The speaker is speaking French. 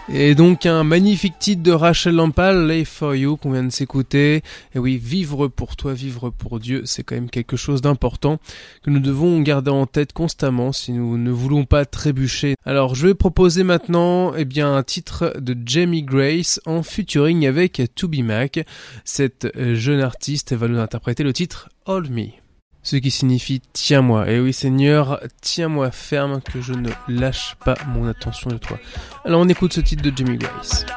Et donc un magnifique titre de Rachel Lampal, Lay for You, qu'on vient de s'écouter. Et oui, vivre pour toi, vivre pour Dieu, c'est quand même quelque chose d'important que nous devons garder en tête constamment si nous ne voulons pas trébucher. Alors je vais proposer maintenant un titre de Jamie Grace en featuring avec Toby Mac. Cette jeune artiste va nous interpréter le titre Hold Me. Ce qui signifie tiens-moi. Et oui Seigneur, tiens-moi ferme que je ne lâche pas mon attention de toi. Alors on écoute ce titre de Jamie Grace.